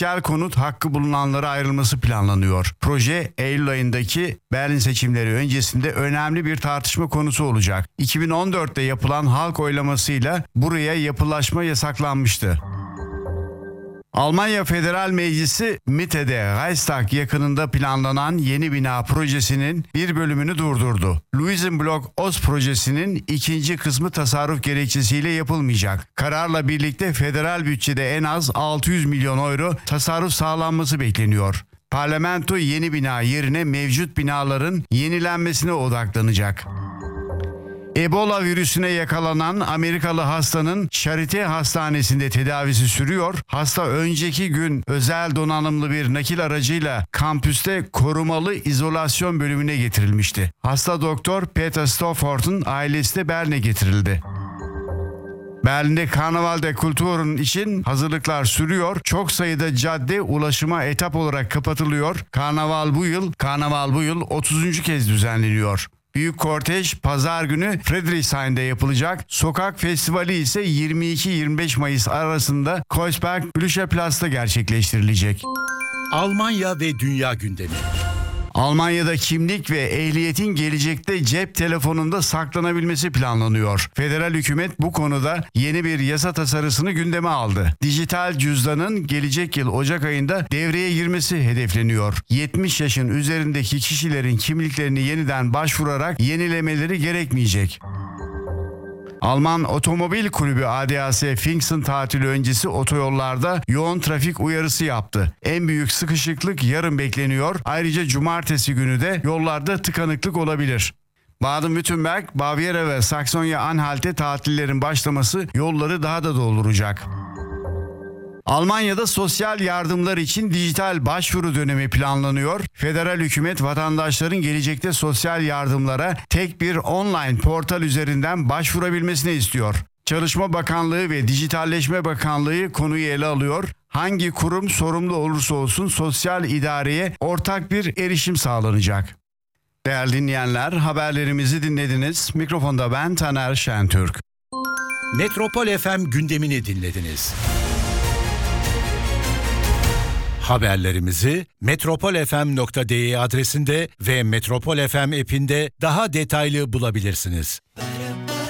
sosyal konut hakkı bulunanlara ayrılması planlanıyor. Proje Eylül ayındaki Berlin seçimleri öncesinde önemli bir tartışma konusu olacak. 2014'te yapılan halk oylamasıyla buraya yapılaşma yasaklanmıştı. Almanya Federal Meclisi Mitte'de Reichstag yakınında planlanan yeni bina projesinin bir bölümünü durdurdu. Luisenblock Ost projesinin ikinci kısmı tasarruf gerekçesiyle yapılmayacak. Kararla birlikte federal bütçede en az 600 milyon euro tasarruf sağlanması bekleniyor. Parlamento yeni bina yerine mevcut binaların yenilenmesine odaklanacak. Ebola virüsüne yakalanan Amerikalı hastanın Charité Hastanesi'nde tedavisi sürüyor. Hasta önceki gün özel donanımlı bir nakil aracıyla kampüste korumalı izolasyon bölümüne getirilmişti. Hasta doktor Peter Stofford'un ailesi de Berlin'e getirildi. Berlin'de Karnaval de Kulturen için hazırlıklar sürüyor. Çok sayıda cadde ulaşıma etap olarak kapatılıyor. Karnaval bu yıl 30. kez düzenleniyor. Büyük kortej pazar günü Friedrichshain'de yapılacak. Sokak festivali ise 22-25 Mayıs arasında Kreuzberg Blücherplatz'ta gerçekleştirilecek. Almanya ve dünya gündemi. Almanya'da kimlik ve ehliyetin gelecekte cep telefonunda saklanabilmesi planlanıyor. Federal hükümet bu konuda yeni bir yasa tasarısını gündeme aldı. Dijital cüzdanın gelecek yıl Ocak ayında devreye girmesi hedefleniyor. 70 yaşın üzerindeki kişilerin kimliklerini yeniden başvurarak yenilemeleri gerekmeyecek. Alman Otomobil Kulübü ADAC Pfingsten tatili öncesi otoyollarda yoğun trafik uyarısı yaptı. En büyük sıkışıklık yarın bekleniyor. Ayrıca cumartesi günü de yollarda tıkanıklık olabilir. Baden-Württemberg, Bavyera ve Saksonya-Anhalt'te tatillerin başlaması yolları daha da dolduracak. Almanya'da sosyal yardımlar için dijital başvuru dönemi planlanıyor. Federal hükümet vatandaşların gelecekte sosyal yardımlara tek bir online portal üzerinden başvurabilmesini istiyor. Çalışma Bakanlığı ve Dijitalleşme Bakanlığı konuyu ele alıyor. Hangi kurum sorumlu olursa olsun sosyal idareye ortak bir erişim sağlanacak. Değerli dinleyenler, haberlerimizi dinlediniz. Mikrofonda ben Taner Şentürk. Metropol FM gündemini dinlediniz. Haberlerimizi metropolfm.de adresinde ve Metropol FM app'inde daha detaylı bulabilirsiniz.